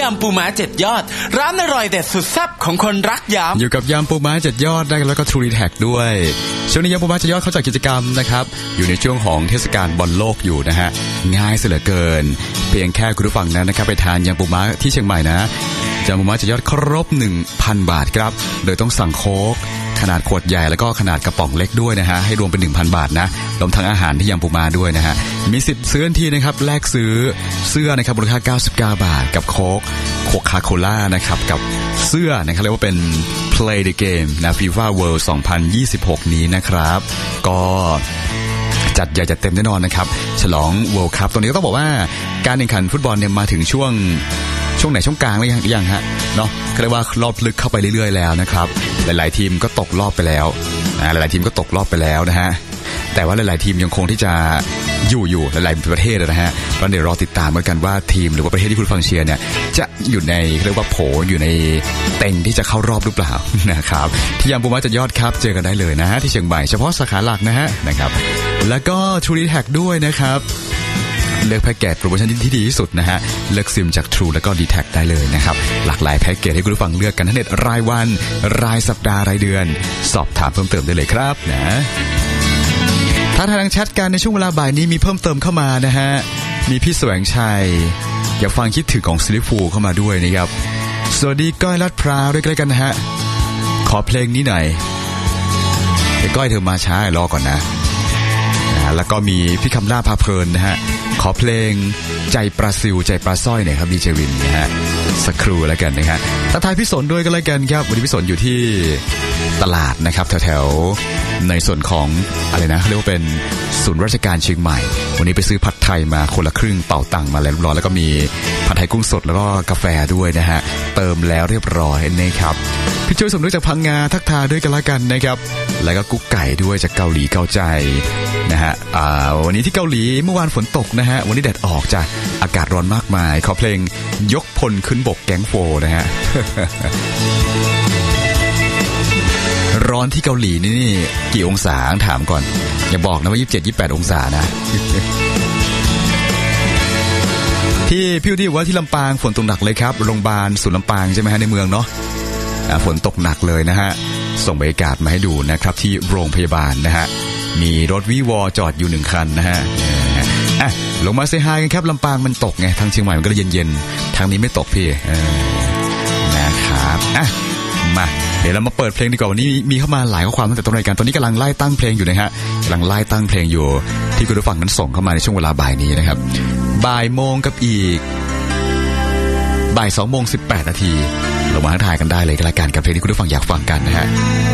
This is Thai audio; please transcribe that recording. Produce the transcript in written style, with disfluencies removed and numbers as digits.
ยำปูม้า7 ยอดร้านอร่อยเด็ดสุดแซ่บของคนรักยำอยู่กับยำปูม้า7 ยอดได้แล้วก็ True Detect ด้วยช่วงนี้ยำปูม้า7 ยอดเขาจัดกิจกรรมนะครับอยู่ในช่วงของเทศกาลบอลโลกอยู่นะฮะง่ายเสียเหลือเกินเพียงแค่คุณผู้ฟังนั้นนะครับไปทานยำปูม้าที่เชียงใหม่นะยำปูม้า7 ยอดครบ 1,000 บาทครับโดยต้องสั่งโค้กขนาดขวดใหญ่แล้วก็ขนาดกระป๋องเล็กด้วยนะฮะให้รวมเป็น 1,000 บาทนะรวมทั้งอาหารที่ยำปูม้าด้วยนะฮะมีสิทธิ์ซื้อทันทีนะครับแลกซื้อเสื้อนะครับมูลค่า99 บาทกับโค้กโคคาโคล่านะครับกับเสื้อนะครับเรียกว่าเป็น Play the Game นะ FIFA World 2026 นี้นะครับก็จัดใหญ่จัดเต็มแน่นอนนะครับฉลอง World Cup ตรงนี้ก็ต้องบอกว่าการแข่งขันฟุตบอลเนี่ยมาถึงช่วงไหนช่วงกลางหรือยังฮะเนาะเขาเรียกว่ารอบลึกเข้าไปเรื่อยๆแล้วนะครับหลายๆทีมก็ตกรอบไปแล้วหลายๆทีมก็ตกรอบไปแล้วนะฮะแต่ว่าหลายๆทีมยังคงที่จะอยู่หลายๆประเทศนะฮะก็เดี๋ยวรอติดตามกันว่าทีมหรือว่าประเทศที่คุณฟังเชียร์เนี่ยจะอยู่ในเรียกว่าโผอยู่ในเต็งที่จะเข้ารอบหรือเปล่านะครับที่ยำปูม้า7 ยอดครับเจอกันได้เลยนะฮะที่เชียงใหม่เฉพาะสาขาหลักนะฮะนะครับแล้วก็ True Detect ด้วยนะครับเลือกแพ็กเกจโปรโมชั่นที่ดีที่สุดนะฮะเลือกซิมจาก True แล้วก็ Detect ได้เลยนะครับหลากหลายแพ็กเกจให้คุณผู้ฟังเลือกกันทั้งเน็ตรายวันรายสัปดาห์รายเดือนสอบถามเพิ่มเติมได้เลยครับนะถ้าทางแชทกันในช่วงเวลาบ่ายนี้มีเพิ่มเติมเข้ามานะฮะมีพี่แสวงชัยอยากฟังคิดถึงของซิลิฟูเข้ามาด้วยนะครับสวัสดีก้อยลาดพร้าวด้วยกันนะฮะขอเพลงนี้หน่อยแต่ก้อยเธอมาช้ารอก่อนนะแล้วก็มีพี่คำล่าพาเพลินนะฮะขอเพลงใจปลาซิวใจปลาสร้อยหน่อยครับดีเจวินนะฮะสักครู่แล้วกันนะฮะทักทายพี่สนด้วยก็แล้วกันครับวันนี้พี่สนอยู่ที่ตลาดนะครับแถวๆในส่วนของอะไรนะเขาเรียกว่าเป็นศูนย์ราชการเชียงใหม่วันนี้ไปซื้อผัดไทยมาคนละครึ่งเป่าตังมาแล้วเรียบร้อยแล้วก็มีผัดไทยกุ้งสดแล้วก็กาแฟด้วยนะฮะเติมแล้วเรียบร้อยนะครับพี่ช่วยสมนึกจากพังงาทักทายด้วยกันแล้วกันนะครับแล้วก็กุ๊กไก่ด้วยจากเกาหลีเกาใจนะฮะวันนี้ที่เกาหลีเมื่อวานฝนตกนะฮะวันนี้แดดออกจ้ะอากาศร้อนมากมายขอเพลงยกพลขึ้นบกแก๊งโฟนะฮะ ร้อนที่เกาหลีนี่กี่องศาถามก่อนอย่าบอกนะว่า27-28 องศานะ ที่พี่ที่ว่าที่ลำปางฝนตกหนักเลยครับโรงพยาบาลศูนย์ลำปางใช่ไหมฮะในเมืองเนาะฝนตกหนักเลยนะฮะส่งบรรยากาศมาให้ดูนะครับที่โรงพยาบาลนะฮะมีรถวีวอจอดอยู่1 คันนะฮะลงมาเซฮายกันครับลำปางมันตกไงทางเชียงใหม่มันก็เลยเย็นๆทางนี้ไม่ตกพี่นะครับมาเดี๋ยวเรามาเปิดเพลงดีกว่าวันนี้มีเข้ามาหลายข้อความตั้งแต่ต้นรายการตอนนี้กำลังไล่ตั้งเพลงอยู่นะฮะกำลังไล่ตั้งเพลงอยู่ที่คุณผู้ฟังนั้นส่งเข้ามาในช่วงเวลาบ่ายนี้นะครับบ่ายโมงกับอีกบ่าย2:18 นาทีเรามาทักทายกันได้เลยกับรายการกับเพลงที่คุณผู้ฟังอยากฟังกันนะฮะ